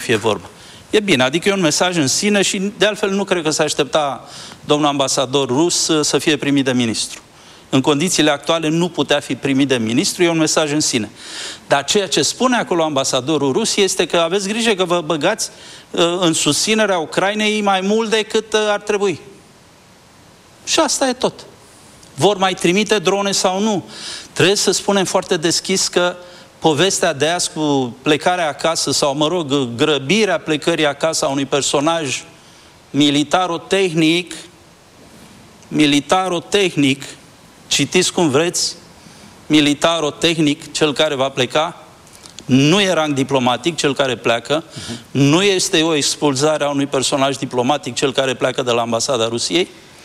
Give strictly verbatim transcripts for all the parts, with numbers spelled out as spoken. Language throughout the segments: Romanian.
fie vorba. E bine, adică e un mesaj în sine și de altfel nu cred că se aștepta domnul ambasador rus să fie primit de ministru. În condițiile actuale nu putea fi primit de ministru, e un mesaj în sine. Dar ceea ce spune acolo ambasadorul rus este că aveți grijă că vă băgați uh, în susținerea Ucrainei mai mult decât uh, ar trebui. Și asta e tot. Vor mai trimite drone sau nu? Trebuie să spunem foarte deschis că povestea de azi cu plecarea acasă sau, mă rog, grăbirea plecării acasă a unui personaj militaro-tehnic, militaro-tehnic, citiți cum vreți, militaro-tehnic, cel care va pleca, nu e rang diplomatic, cel care pleacă, uh-huh. nu este o expulzare a unui personaj diplomatic, cel care pleacă de la ambasada Rusiei,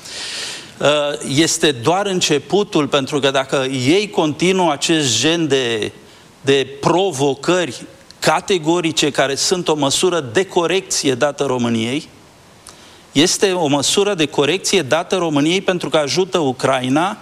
este doar începutul, pentru că dacă ei continuă acest gen de, de provocări categorice care sunt o măsură de corecție dată României, este o măsură de corecție dată României pentru că ajută Ucraina.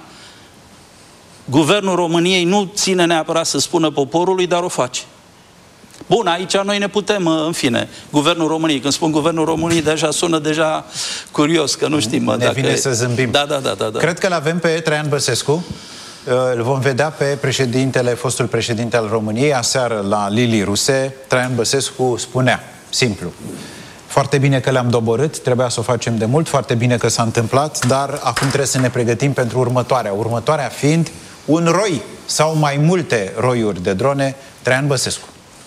Guvernul României nu ține neapărat să spună poporului, dar o face. Bun, aici noi ne putem, în fine, Guvernul României. Când spun Guvernul României, deja sună deja curios, că nu știm. Ne dacă... vine să zâmbim. Da, da, da, da, da. Cred că l-avem pe Traian Băsescu. Îl vom vedea pe președintele, fostul președinte al României, aseară la Lili Ruse. Traian Băsescu spunea, simplu: foarte bine că le-am doborât, trebuia să o facem de mult, foarte bine că s-a întâmplat, dar acum trebuie să ne pregătim pentru următoarea. Următoarea fiind un roi sau mai multe roiuri de drone. Traian Băsescu.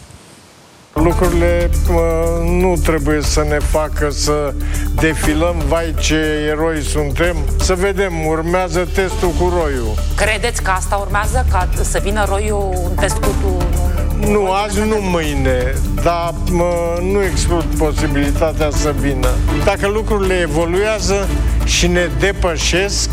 Lucrurile uh, nu trebuie să ne facă să defilăm, vai ce eroi suntem. Să vedem, urmează testul cu roiul. Credeți că asta urmează, ca să vină roiul în test cu tu? Nu, azi nu mâine, dar uh, nu exclud posibilitatea să vină. Dacă lucrurile evoluează și ne depășesc,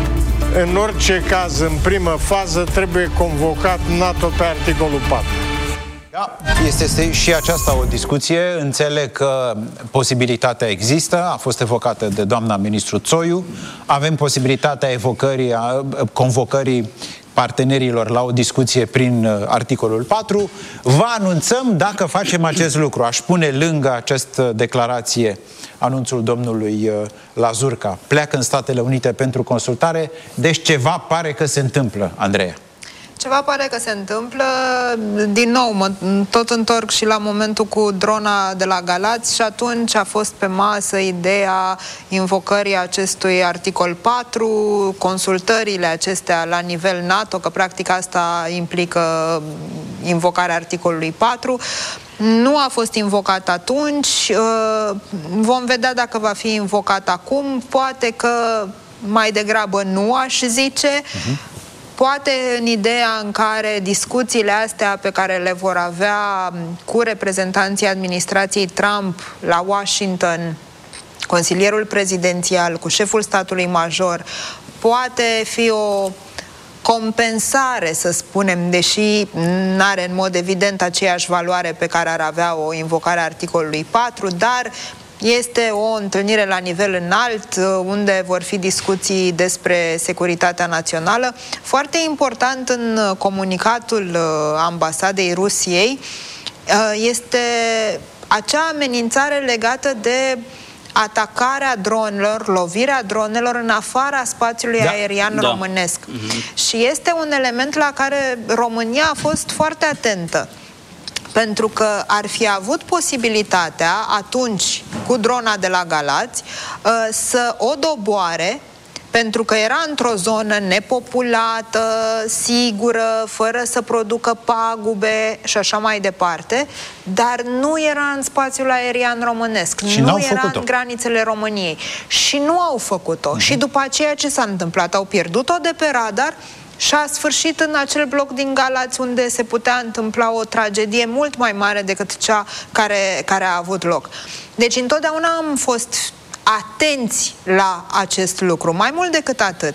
în orice caz, în primă fază, trebuie convocat NATO pe articolul patru. Da, este și aceasta o discuție. Înțeleg că posibilitatea există, a fost evocată de doamna ministru Țoiu. Avem posibilitatea evocării, a convocării partenerilor la o discuție prin articolul patru. Vă anunțăm dacă facem acest lucru. Aș pune lângă această declarație anunțul domnului Lazurca. Pleacă în Statele Unite pentru consultare. Deci ceva pare că se întâmplă, Andreea. Ceva pare că se întâmplă. Din nou, mă tot întorc și la momentul cu drona de la Galați și atunci a fost pe masă ideea invocării acestui articol patru, consultările acestea la nivel NATO, că practic asta implică invocarea articolului patru. Nu a fost invocat atunci, vom vedea dacă va fi invocat acum, poate că mai degrabă nu, aș zice. Uh-huh. Poate în ideea în care discuțiile astea pe care le vor avea cu reprezentanții administrației Trump la Washington, consilierul prezidențial, cu șeful statului major, poate fi o compensare, să spunem, deși nu are în mod evident aceeași valoare pe care ar avea o invocare a articolului patru, dar este o întâlnire la nivel înalt unde vor fi discuții despre securitatea națională. Foarte important în comunicatul ambasadei Rusiei este acea amenințare legată de atacarea dronelor, lovirea dronelor în afara spațiului da, aerian da. românesc. Mm-hmm. Și este un element la care România a fost foarte atentă. Pentru că ar fi avut posibilitatea atunci, cu drona de la Galați, să o doboare, pentru că era într-o zonă nepopulată, sigură, fără să producă pagube și așa mai departe, dar nu era în spațiul aerian românesc, și nu era în granițele României. Și nu au făcut-o. Uh-huh. Și după aceea ce s-a întâmplat? Au pierdut-o de pe radar și a sfârșit în acel bloc din Galați unde se putea întâmpla o tragedie mult mai mare decât cea care, care a avut loc. Deci întotdeauna am fost atenți la acest lucru. Mai mult decât atât,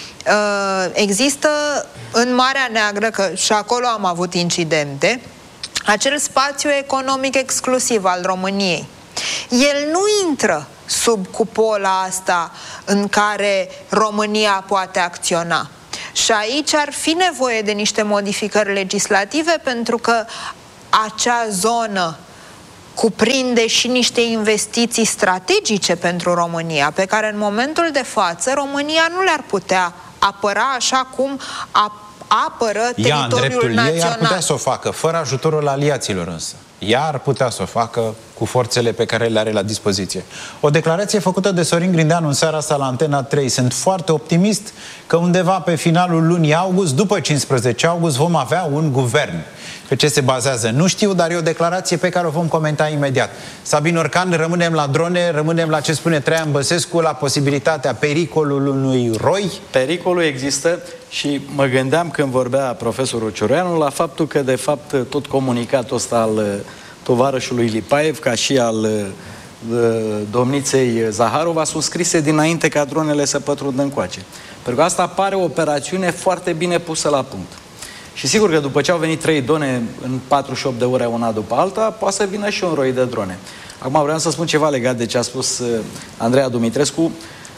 există în Marea Neagră, că și acolo am avut incidente, acel spațiu economic exclusiv al României. El nu intră sub cupola asta în care România poate acționa. Și aici ar fi nevoie de niște modificări legislative, pentru că acea zonă cuprinde și niște investiții strategice pentru România, pe care în momentul de față România nu le-ar putea apăra așa cum a apără teritoriul ea, în dreptul național. Ei, ar putea să o facă, fără ajutorul aliaților însă. Ea ar putea să o facă cu forțele pe care le are la dispoziție. O declarație făcută de Sorin Grindeanu în seara asta la Antena trei. Sunt foarte optimist că undeva pe finalul lunii august, după cincisprezece august, vom avea un guvern. Pe ce se bazează? Nu știu, dar e o declarație pe care o vom comenta imediat. Sabin Orcan, rămânem la drone, rămânem la ce spune Traian Băsescu, la posibilitatea pericolului unui roi? Pericolul există și mă gândeam când vorbea profesorul Ciureanu la faptul că, de fapt, tot comunicatul ăsta al tovarășului Lipaev, ca și al domniței Zaharova, sunt scrise dinainte ca dronele să pătrundă încoace. Pentru că asta pare o operațiune foarte bine pusă la punct. Și sigur că după ce au venit trei drone în patruzeci și opt de ore una după alta, poate să vină și un roi de drone. Acum vreau să spun ceva legat de ce a spus Andreea Dumitrescu.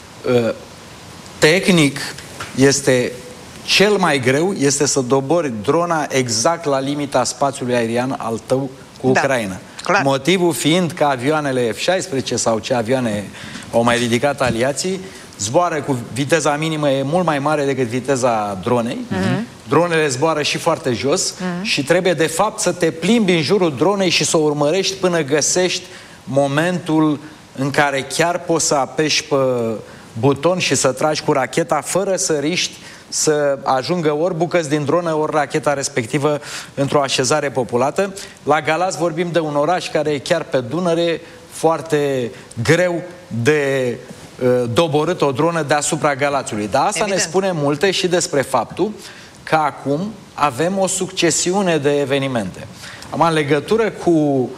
Tehnic este cel mai greu, este să dobori drona exact la limita spațiului aerian al tău cu Ucraina. Da, clar. Motivul fiind că avioanele F șaisprezece sau ce avioane au mai ridicat aliații zboară cu viteza minimă e mult mai mare decât viteza dronei. Mm-hmm. Dronele zboară și foarte jos mm-hmm. și trebuie de fapt să te plimbi în jurul dronei și să o urmărești până găsești momentul în care chiar poți să apeși pe buton și să tragi cu racheta fără să riști să ajungă ori bucăți din dronă, ori racheta respectivă într-o așezare populată. La Galați vorbim de un oraș care e chiar pe Dunăre, foarte greu de doborât o dronă deasupra Galațiului. Dar asta Evident. ne spune multe și despre faptul că acum avem o succesiune de evenimente. Am în legătură cu uh,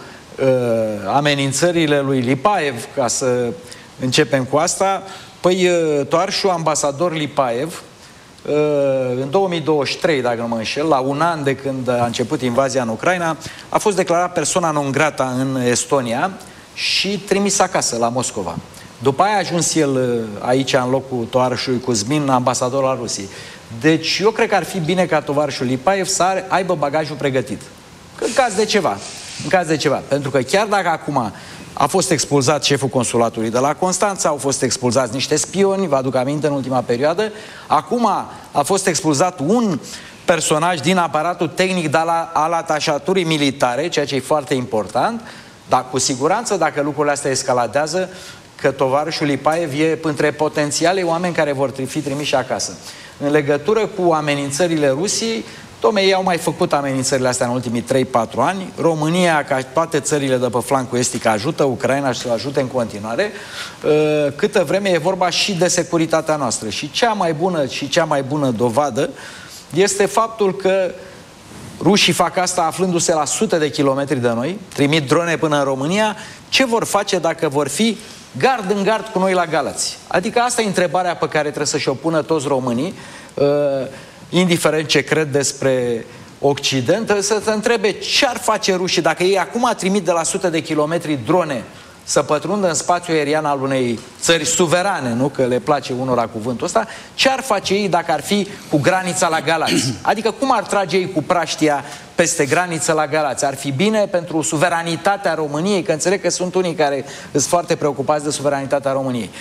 amenințările lui Lipaev, ca să începem cu asta, păi uh, toarșul ambasador Lipaev, uh, în două mii douăzeci și trei, dacă nu mă înșel, la un an de când a început invazia în Ucraina, a fost declarat persoana non grata în Estonia și trimis acasă, la Moscova. După aia a ajuns el aici, în locul tovarășului Cuzmin, ambasador al Rusiei. Deci eu cred că ar fi bine ca tovarășul Lipaev să aibă bagajul pregătit. În caz de ceva. În caz de ceva. Pentru că chiar dacă acum a fost expulzat șeful consulatului de la Constanța, au fost expulzați niște spioni, vă aduc aminte, în ultima perioadă, acum a fost expulzat un personaj din aparatul tehnic al atașaturii militare, ceea ce e foarte important, dar cu siguranță, dacă lucrurile astea escaladează, că tovarășul Lipaev e între potențiale oameni care vor fi trimiși acasă. În legătură cu amenințările Rusiei, dom'le, ei au mai făcut amenințările astea în ultimii trei patru ani. România, ca toate țările de pe flancul estic, ajută Ucraina și să o ajute în continuare. Câtă vreme e vorba și de securitatea noastră. Și cea mai bună și cea mai bună dovadă este faptul că rușii fac asta aflându-se la sute de kilometri de noi, trimit drone până în România. Ce vor face dacă vor fi gard în gard cu noi la Galați? Adică asta e întrebarea pe care trebuie să-și o pună toți românii, uh, indiferent ce cred despre Occident, să se întrebe ce ar face rușii dacă ei acum trimit de la sute de kilometri drone să pătrundă în spațiul aerian al unei țări suverane, nu că le place unora cuvântul ăsta, ce ar face ei dacă ar fi cu granița la Galați? Adică cum ar trage ei cu praștia peste graniță la Galați? Ar fi bine pentru suveranitatea României? Că înțeleg că sunt unii care sunt foarte preocupați de suveranitatea României.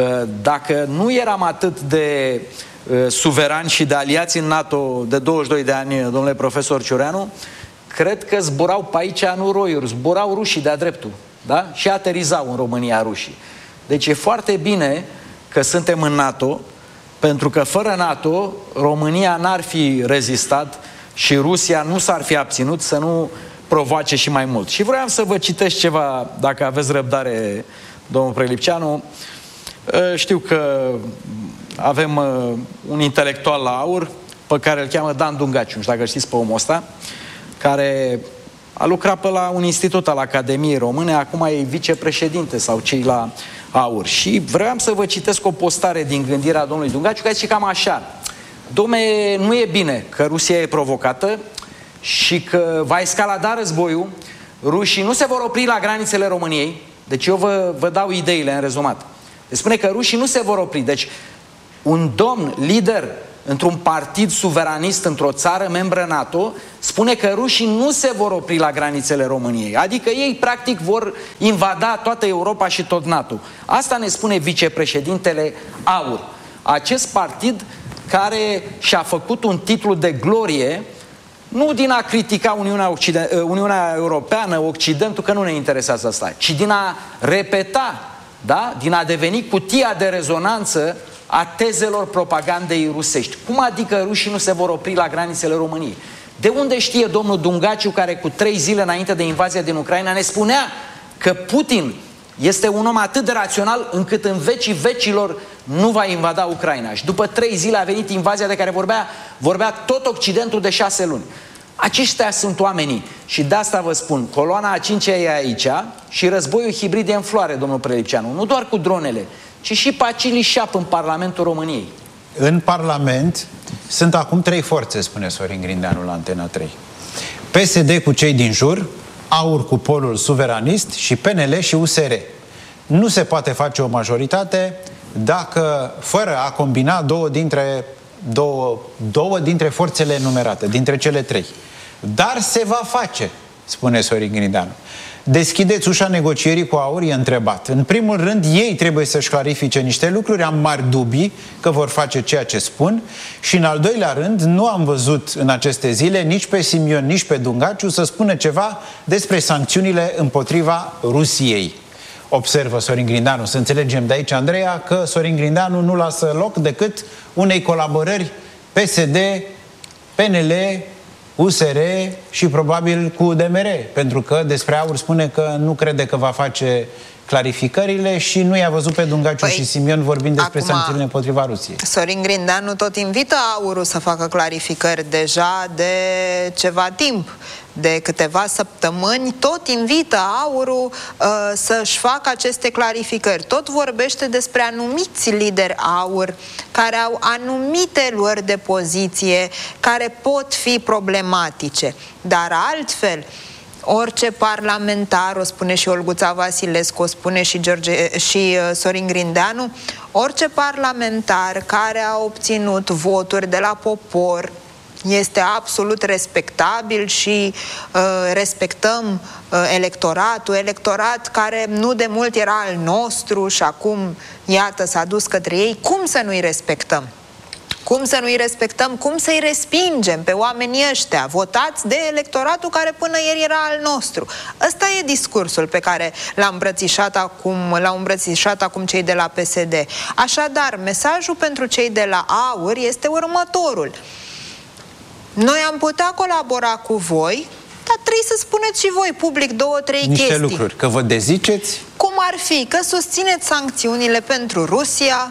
Dacă nu eram atât de suverani și de aliați în NATO de douăzeci și doi de ani, domnule profesor Ciureanu, cred că zburau pe aici nu roiuri, zburau rușii de-a dreptul. Da? Și aterizau în România rușii. Deci e foarte bine că suntem în NATO, pentru că fără NATO România n-ar fi rezistat și Rusia nu s-ar fi abținut să nu provoace și mai mult. Și vreau să vă citesc ceva, dacă aveți răbdare, domnul Prelipceanu. Știu că avem un intelectual la AUR pe care îl cheamă Dan Dungaciu, nu știu dacă știți pe omul ăsta, care a lucrat pe la un institut al Academiei Române, acum e vicepreședinte sau cei la AUR. Și vreau să vă citesc o postare din gândirea domnului Dungaciu, care zice cam așa: dom'le, nu e bine că Rusia e provocată și că va escalada războiul, rușii nu se vor opri la granițele României. Deci eu vă, vă dau ideile în rezumat. Deci spune că rușii nu se vor opri. Deci un domn lider într-un partid suveranist într-o țară membră NATO, spune că rușii nu se vor opri la granițele României. Adică ei practic vor invada toată Europa și tot NATO. Asta ne spune vicepreședintele AUR. Acest partid care și-a făcut un titlu de glorie nu din a critica Uniunea, Occiden- Uniunea Europeană, Occidentul, că nu ne interesează asta, ci din a repeta, da? Din a deveni cutia de rezonanță a tezelor propagandei rusești. Cum adică rușii nu se vor opri la granițele României? De unde știe domnul Dungaciu, care cu trei zile înainte de invazia din Ucraina ne spunea că Putin este un om atât de rațional încât în vecii vecilor nu va invada Ucraina. Și după trei zile a venit invazia de care vorbea, vorbea tot Occidentul de șase luni. Aceștia sunt oamenii. Și de asta vă spun, coloana a cincea e aici și războiul hibrid e în floare, domnul Prelipceanu. Nu doar cu dronele, ci și pacilii șap în Parlamentul României. În Parlament sunt acum trei forțe, spune Sorin Grindeanu la Antena trei. P S D cu cei din jur, AUR cu polul suveranist și P N L și U S R. Nu se poate face o majoritate dacă, fără a combina două dintre, două, două dintre forțele enumerate, dintre cele trei. Dar se va face, spune Sorin Grindeanu. Deschideți ușa negocierii cu AUR, e întrebat. În primul rând, ei trebuie să-și clarifice niște lucruri, am mari dubii că vor face ceea ce spun, și în al doilea rând, nu am văzut în aceste zile nici pe Simion, nici pe Dungaciu să spună ceva despre sancțiunile împotriva Rusiei. Observă Sorin Grindeanu. Să înțelegem de aici, Andreea, că Sorin Grindeanu nu lasă loc decât unei colaborări P S D, P N L, U S R și probabil cu U D M R, pentru că despre AUR spune că nu crede că va face clarificările și nu i-a văzut pe Dungaciu păi, și Simion vorbind despre acum, sancțiunile împotriva Rusiei. Sorin Grindeanu tot invită AUR-ul să facă clarificări deja de ceva timp. De câteva săptămâni tot invită AUR-ul uh, să-și facă aceste clarificări. Tot vorbește despre anumiți lideri AUR care au anumite luări de poziție care pot fi problematice. Dar altfel, orice parlamentar, o spune și Olguța Vasilescu, o spune și, George, și uh, Sorin Grindeanu, orice parlamentar care a obținut voturi de la popor este absolut respectabil și uh, respectăm uh, electoratul, electorat care nu de mult era al nostru și acum, iată, s-a dus către ei. Cum să nu-i respectăm? Cum să nu-i respectăm? Cum să-i respingem pe oamenii ăștia votați de electoratul care până ieri era al nostru? Ăsta e discursul pe care l-a îmbrățișat acum, l-au îmbrățișat acum cei de la P S D. Așadar, mesajul pentru cei de la AUR este următorul. Noi am putea colabora cu voi, dar trebuie să spuneți și voi public două, trei Niște chestii. lucruri, că vă deziceți? Cum ar fi? Că susțineți sancțiunile pentru Rusia,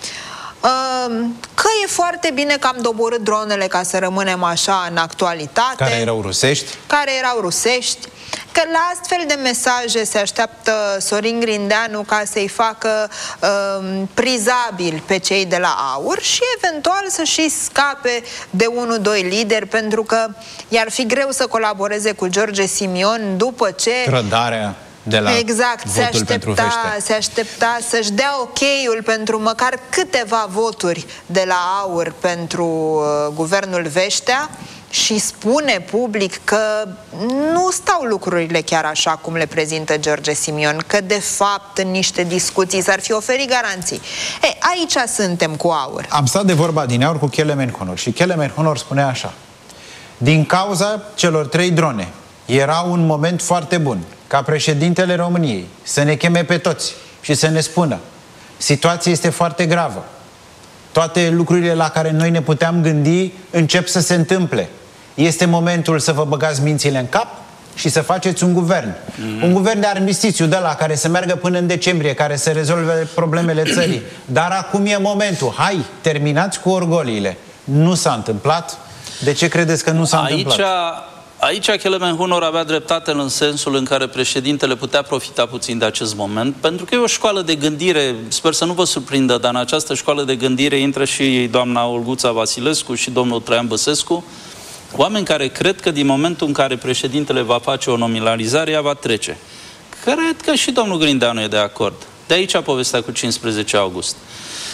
că e foarte bine că am doborât dronele ca să rămânem așa în actualitate. Care erau rusești. Care erau rusești. Că la astfel de mesaje se așteaptă Sorin Grindeanu ca să-i facă um, prizabil pe cei de la AUR și eventual să și scape de unul, doi lideri, pentru că i-ar fi greu să colaboreze cu George Simion după ce... Trădarea de la exact, se aștepta, se aștepta să-și dea ok-ul pentru măcar câteva voturi de la AUR pentru uh, guvernul Veștea și spune public că nu stau lucrurile chiar așa cum le prezintă George Simion, că de fapt în niște discuții s-ar fi oferit garanții. E, aici suntem cu AUR. Am stat de vorba din AUR cu Kelemen Honor și Kelemen Honor spunea așa: din cauza celor trei drone era un moment foarte bun ca președintele României să ne cheme pe toți și să ne spună: situația este foarte gravă. Toate lucrurile la care noi ne puteam gândi încep să se întâmple. Este momentul să vă băgați mințile în cap și să faceți un guvern. Mm-hmm. Un guvern de armistițiu de la care să meargă până în decembrie, care să rezolve problemele țării. Dar acum e momentul. Hai, terminați cu orgoliile. Nu s-a întâmplat. De ce credeți că nu s-a Aici... întâmplat? Aici Kelemen Honor avea dreptate în sensul în care președintele putea profita puțin de acest moment, pentru că e o școală de gândire, sper să nu vă surprindă, dar în această școală de gândire intră și doamna Olguța Vasilescu și domnul Traian Băsescu, oameni care cred că din momentul în care președintele va face o nominalizare, ea va trece. Cred că și domnul Grindeanu e de acord. De aici povestea cu cincisprezece august.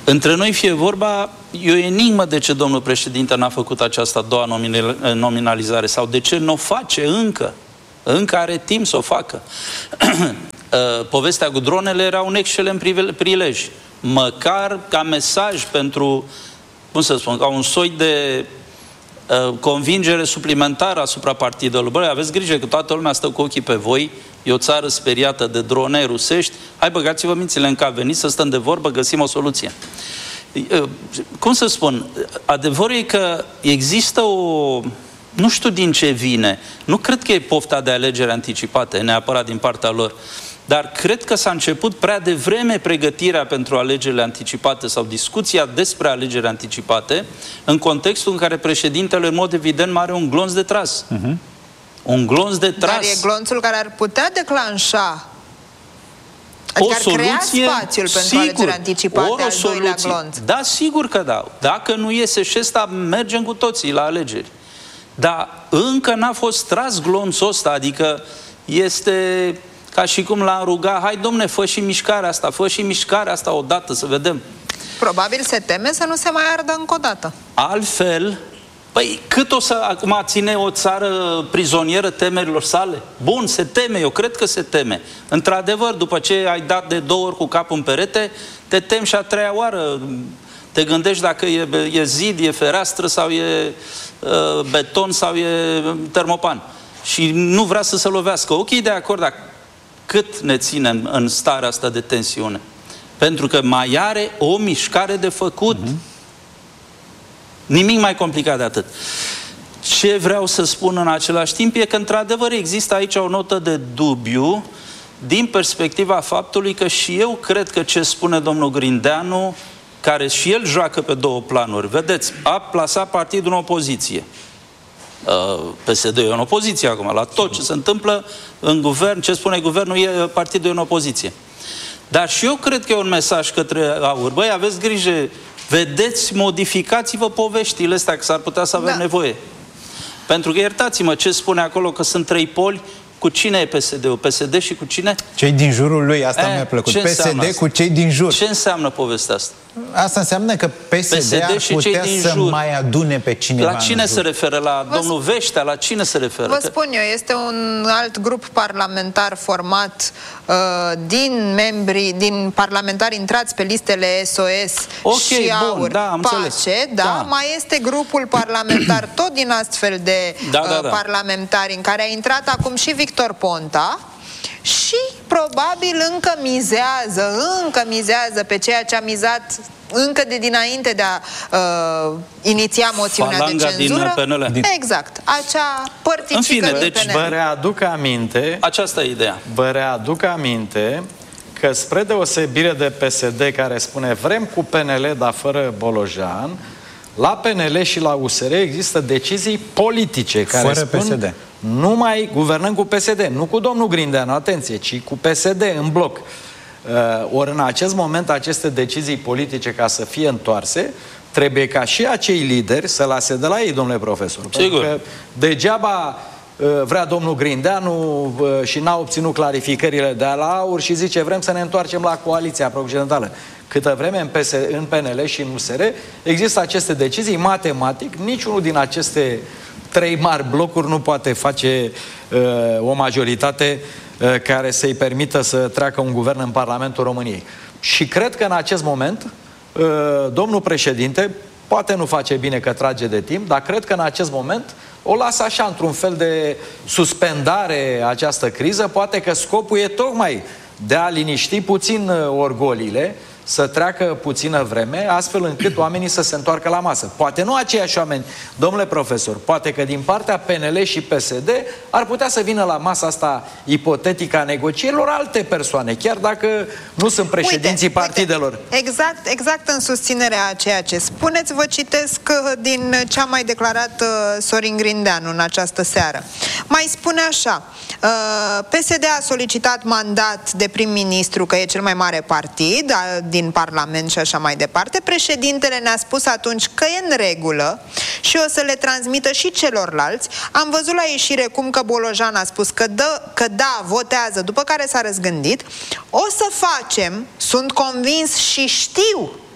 Între noi fie vorba, e o enigmă de ce domnul președinte n-a făcut această a doua nominalizare sau de ce nu o face încă. Încă are timp să o facă. Povestea cu dronele era un excelent prilej. Măcar ca mesaj pentru, cum să spun, ca un soi de uh, convingere suplimentară asupra partidelor. Băi, aveți grijă că toată lumea stă cu ochii pe voi, e o țară speriată de drone rusești, hai băgați-vă mințile în cap, veniți să stăm de vorbă, găsim o soluție. Uh, cum să spun, adevărul e că există o... Nu știu din ce vine, nu cred că e pofta de alegeri anticipate, neapărat din partea lor, dar cred că s-a început prea devreme pregătirea pentru alegerile anticipate sau discuția despre alegeri anticipate, în contextul în care președintele, în mod evident, are un glonț de tras. Uh-huh. Un glonț de tras. Dar e glonțul care ar putea declanșa, o adică soluție, ar crea spațiul pentru sigur, alegeri anticipate, ori o al doilea soluție. glonț. Da, sigur că da. Dacă nu iese și ăsta, mergem cu toții la alegeri. Dar încă n-a fost tras glonțul ăsta, adică este ca și cum l-am rugat, hai domne, fă și mișcarea asta, fă și mișcarea asta odată, să vedem. Probabil se teme să nu se mai ardă încă o dată. Altfel, păi cât o să acum ține o țară prizonieră temerilor sale? Bun, se teme, eu cred că se teme. Într-adevăr, după ce ai dat de două ori cu capul în perete, te temi și a treia oară. Te gândești dacă e, e zid, e fereastră sau e uh, beton sau e termopan. Și nu vrea să se lovească. Ok, de acord, dar cât ne ținem în starea asta de tensiune? Pentru că mai are o mișcare de făcut. Uh-huh. Nimic mai complicat de atât. Ce vreau să spun în același timp e că, într-adevăr, există aici o notă de dubiu din perspectiva faptului că și eu cred că ce spune domnul Grindeanu, care și el joacă pe două planuri. Vedeți, a plasat partidul în opoziție. P S D e în opoziție acum. La tot ce se întâmplă în guvern, ce spune guvernul, e partidul în opoziție. Dar și eu cred că e un mesaj către AUR. Băi, aveți grijă, vedeți, modificați-vă poveștile astea, că s-ar putea să avem da. nevoie. Pentru că, iertați-mă, ce spune acolo, că sunt trei poli. Cu cine e P S D-ul? P S D și cu cine? Cei din jurul lui, asta mi-a plăcut. P S D cu cei din jur. Ce înseamnă povestea asta? Asta înseamnă că P S D, P S D ar putea să jur. mai adune pe cineva. La cine se referă? La Vă domnul Veștea? La cine se referă? Vă spun eu, este un alt grup parlamentar format uh, din membrii, din parlamentari intrați pe listele S O S okay, și AUR. Bun, da, am Pace, da, da. Mai este grupul parlamentar tot din astfel de da, da, da. Uh, parlamentari în care a intrat acum și Victor Ponta. Și probabil încă mizează, încă mizează pe ceea ce a mizat încă de dinainte de a uh, iniția moțiunea Falanga de cenzură. Din P N L. Exact, acea părticică în fine, din deci P N L. Vă readuc aminte, aceasta e ideea. Vă readuc aminte că spre deosebire de P S D care spune vrem cu P N L, dar fără Bolojan, la P N L și la U S R există decizii politice care fără spun P S D. Nu mai guvernăm cu P S D, nu cu domnul Grindeanu, atenție, ci cu P S D în bloc. Uh, ori în acest moment aceste decizii politice, ca să fie întoarse, trebuie ca și acei lideri să lase de la ei, domnule profesor. Sigur. Pentru că degeaba uh, vrea domnul Grindeanu uh, și n-a obținut clarificările de la AUR și zice vrem să ne întoarcem la coaliția pro-occidentală. Câtă vreme în, P S, în P N L și în U S R există aceste decizii, matematic, niciunul din aceste trei mari blocuri nu poate face uh, o majoritate uh, care să-i permită să treacă un guvern în Parlamentul României. Și cred că în acest moment uh, domnul președinte poate nu face bine că trage de timp, dar cred că în acest moment o lasă așa într-un fel de suspendare această criză, poate că scopul e tocmai de a liniști puțin uh, orgolile, să treacă puțină vreme, astfel încât oamenii să se întoarcă la masă. Poate nu aceiași oameni, domnule profesor, poate că din partea P N L și P S D ar putea să vină la masa asta ipotetică a negocierilor alte persoane, chiar dacă nu sunt președinții uite, partidelor. Uite, exact, exact în susținerea a ceea ce spuneți, vă citesc din ce a mai declarat uh, Sorin Grindeanu în această seară. Mai spune așa, uh, P S D a solicitat mandat de prim-ministru, că e cel mai mare partid a, din Parlament și așa mai departe. Președintele ne-a spus atunci că e în regulă și o să le transmită și celorlalți. Am văzut la ieșire cum că Bolojan a spus că, dă, că da, votează, după care s-a răzgândit. O să facem, sunt convins și știu,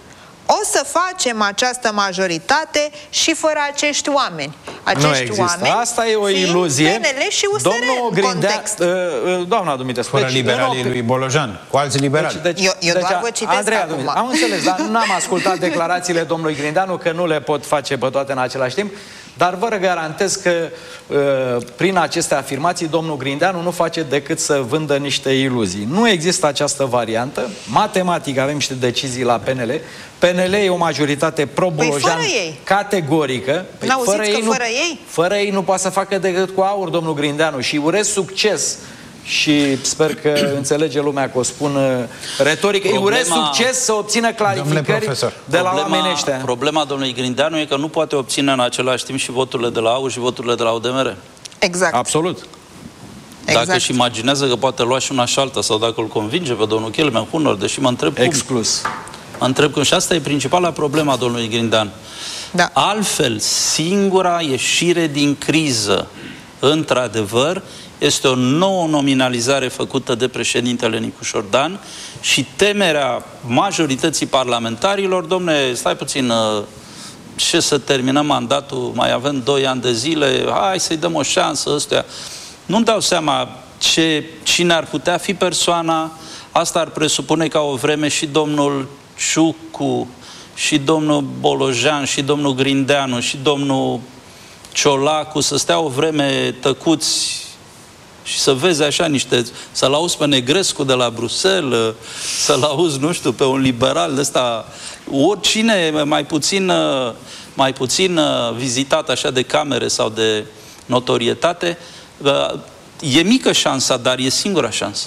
O să facem această majoritate și fără acești oameni. Acești nu există. oameni Asta e o iluzie. P N L și U S R Domnul în context. Uh, doamna Dumitrescu. Fără deci, liberalii lui Bolojan, cu alți liberali. Deci, deci, eu eu deci, doar vă citesc Andreea, acum. Am înțeles, dar n-am ascultat declarațiile domnului Grindeanu, că nu le pot face pe toate în același timp, dar vă garantez că uh, prin aceste afirmații domnul Grindeanu nu face decât să vândă niște iluzii. Nu există această variantă. Matematic avem niște decizii la P N L. P N L e o majoritate pro-Bolojan păi categorică. Păi N-auziți fără că ei nu, fără ei? Fără ei nu poate să facă decât cu aur, domnul Grindeanu, și urez succes. Și sper că înțelege lumea că o spun retoric. Îi urez succes să obțină clarificări de la oamenii ăștia. Problema domnului Grindeanu e că nu poate obține în același timp și voturile de la A U și voturile de la U D M R. Exact. Absolut. Dacă Exact. își imaginează că poate lua și una și alta, sau dacă îl convinge pe domnul Kelemen-Hunor, deși mă întreb cum. Exclus. Mă întreb cum. Și asta e principala problema domnului Grindeanu. Da. Altfel, singura ieșire din criză, într-adevăr, este o nouă nominalizare făcută de președintele Nicușor Dan și temerea majorității parlamentarilor, domne, stai puțin, ce să terminăm mandatul, mai avem doi ani de zile, hai să-i dăm o șansă ăstuia. Nu-mi dau seama ce, cine ar putea fi persoana. Asta ar presupune ca o vreme și domnul Ciucu, și domnul Bolojan, și domnul Grindeanu, și domnul Ciolacu să stea o vreme tăcuți și să vezi așa niște, să-l auzi pe Negrescu de la Bruxelles, să-l auzi, nu știu, pe un liberal de ăsta, oricine mai puțin, mai puțin vizitat așa de camere sau de notorietate, e mică șansa, dar e singura șansă.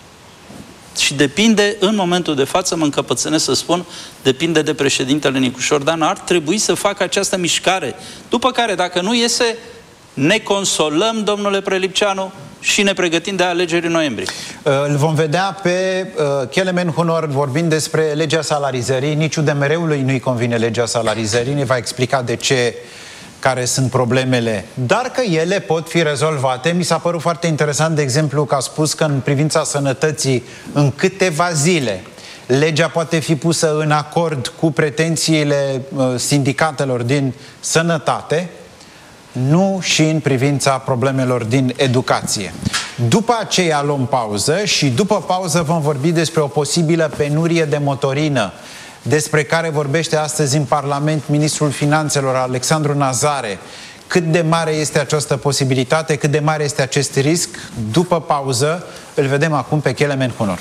Și depinde, în momentul de față, mă încăpățânesc să spun, depinde de președintele Nicușor Dan. Ar trebui să facă această mișcare. După care, dacă nu iese, ne consolăm, domnule Prelipceanu, și ne pregătim de alegeri în noiembrie. Îl vom vedea pe uh, Kelemen-Hunor vorbind despre legea salarizării. Nici U D M R-ului nu-i convine legea salarizării. Ne va explica de ce, care sunt problemele, dar că ele pot fi rezolvate. Mi s-a părut foarte interesant, de exemplu, că a spus că în privința sănătății, în câteva zile, legea poate fi pusă în acord cu pretențiile uh, sindicatelor din sănătate, nu și în privința problemelor din educație. După aceea luăm pauză și după pauză vom vorbi despre o posibilă penurie de motorină, despre care vorbește astăzi în Parlament ministrul Finanțelor, Alexandru Nazare. Cât de mare este această posibilitate, cât de mare este acest risc? După pauză îl vedem acum pe Kelemen-Hunor.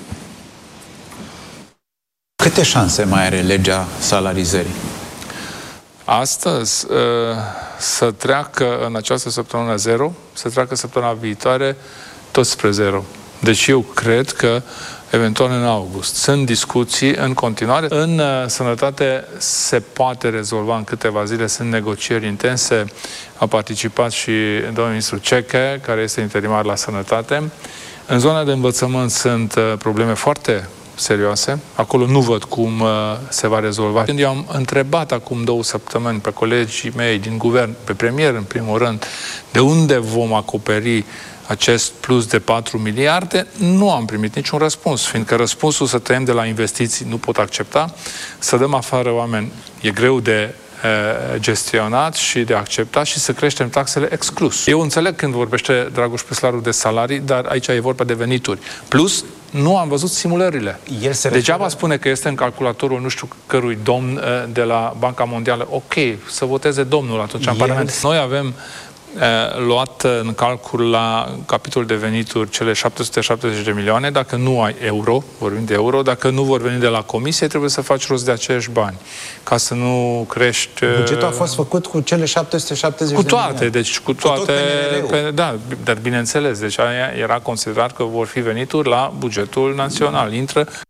Câte șanse mai are legea salarizării? Astăzi să treacă în această săptămână zero, să treacă săptămâna viitoare tot spre zero. Deci eu cred că eventual în august. Sunt discuții în continuare. În uh, sănătate se poate rezolva în câteva zile, sunt negocieri intense. A participat și domnul ministru Ceche, care este interimar la sănătate. În zona de învățământ sunt uh, probleme foarte serioase. Acolo nu văd cum uh, se va rezolva. Când eu am întrebat acum două săptămâni pe colegii mei din guvern, pe premier în primul rând, de unde vom acoperi acest plus de patru miliarde, nu am primit niciun răspuns, fiindcă răspunsul să tăiem de la investiții nu pot accepta, să dăm afară oameni e greu de e, gestionat și de acceptat și să creștem taxele exclus. Eu înțeleg când vorbește Dragoș Păslaru de salarii, dar aici e vorba de venituri. Plus, nu am văzut simulările. Degeaba spune că este în calculatorul nu știu cărui domn de la Banca Mondială. Ok, să voteze domnul atunci în Parlament. Noi avem luat în calcul la capitolul de venituri cele șapte sute șaptezeci de milioane, dacă nu ai euro, vorbim de euro, dacă nu vor veni de la comisie, trebuie să faci rost de aceiași bani, ca să nu crești... Bugetul a fost făcut cu cele șapte sute șaptezeci cu de toate, milioane. deci cu toate... Cu pe, da, dar bineînțeles, deci aia era considerat că vor fi venituri la bugetul național. Intră